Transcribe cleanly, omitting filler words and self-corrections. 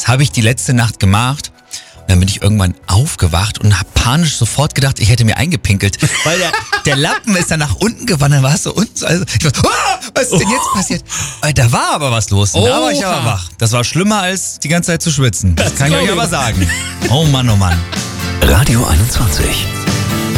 habe ich die letzte Nacht gemacht. Und dann bin ich irgendwann aufgewacht und habe panisch sofort gedacht, ich hätte mir eingepinkelt. Weil der Lappen ist dann nach unten gewandert, war so unten. Also ich dachte, was ist denn jetzt passiert? Da war aber was los. Da war ich aber wach. Das war schlimmer als die ganze Zeit zu schwitzen. Das kann ich euch aber sagen. Oh Mann, oh Mann. Radio 21.